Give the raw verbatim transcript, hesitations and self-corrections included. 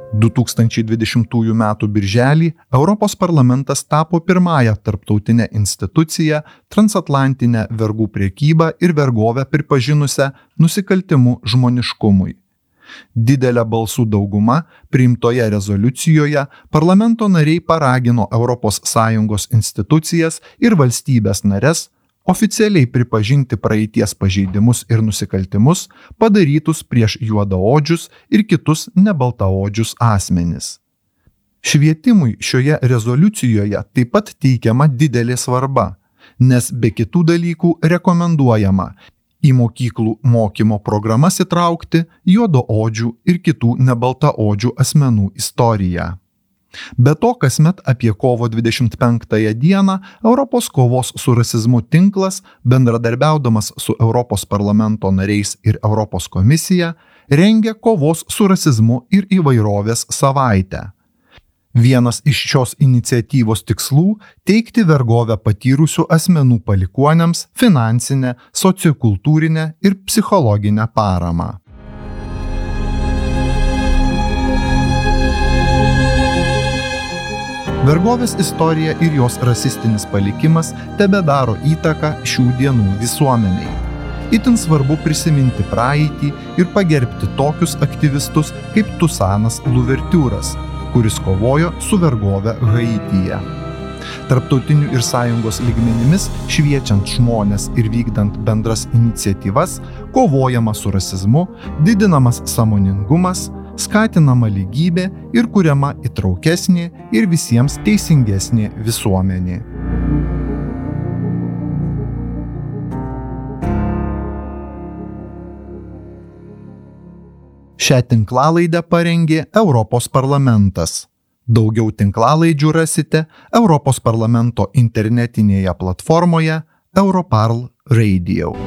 du tūkstančiai dvidešimtųjų metų birželį Europos parlamentas tapo pirmąją tarptautinę instituciją transatlantinę vergų priekybą ir vergovę pripažinusią nusikaltimu žmoniškumui. Didelė balsų dauguma priimtoje rezoliucijoje parlamento nariai paragino Europos Sąjungos institucijas ir valstybės nares oficialiai pripažinti praeities pažeidimus ir nusikaltimus padarytus prieš juodaodžius ir kitus nebaltaodžius asmenis. Švietimui šioje rezoliucijoje taip pat teikiama didelė svarba, nes be kitų dalykų rekomenduojama į mokyklų mokymo programas įtraukti juodaodžių ir kitų nebaltaodžių asmenų istoriją. Be to, kasmet apie kovo dvidešimt penktąją dieną Europos kovos su rasizmu tinklas, bendradarbiaudamas su Europos parlamento nariais ir Europos komisija, rengia kovos su rasizmu ir įvairovės savaitę. Vienas iš šios iniciatyvos tikslų – teikti vergovę patyrusių asmenų palikuoniams finansinę, sociokultūrinę ir psichologinę paramą. Vergovės istorija ir jos rasistinis palikimas tebedaro įtaką šių dienų visuomeniai. Itin svarbu prisiminti praeitį ir pagerbti tokius aktyvistus kaip Tusanas Luvertiūras, kuris kovojo su vergove Haityje. Tarptautinių ir sąjungos lygmenimis šviečiant žmones ir vykdant bendras iniciatyvas, kovojama su rasizmu, didinamas sąmoningumas, skatinama lygybė ir kuriama įtraukesnė ir visiems teisingesnė visuomenė. Šią tinklalaidę parengė Europos parlamentas. Daugiau tinklalaidžių rasite Europos parlamento internetinėje platformoje Europarl Radio.